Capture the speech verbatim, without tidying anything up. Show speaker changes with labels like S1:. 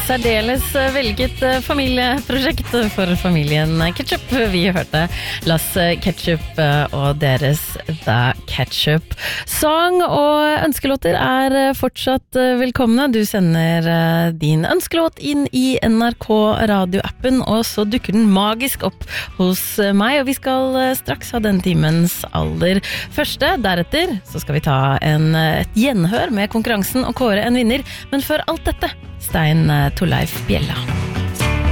S1: særdeles velget familieprosjekt for familien Ketchup. Vi hørte Las Ketchup og deres The Ketchup Song, og ønskelåter er fortsatt velkomne. Du sender din ønskelåt inn i N R K radioappen, og så dukker den magisk opp hos meg, og vi skal straks ha denne timens aller første. Deretter så skal vi ta en, et gjenhør med konkurransen og kåre en vinner, men før alt dette, Stein Torleif Bjella.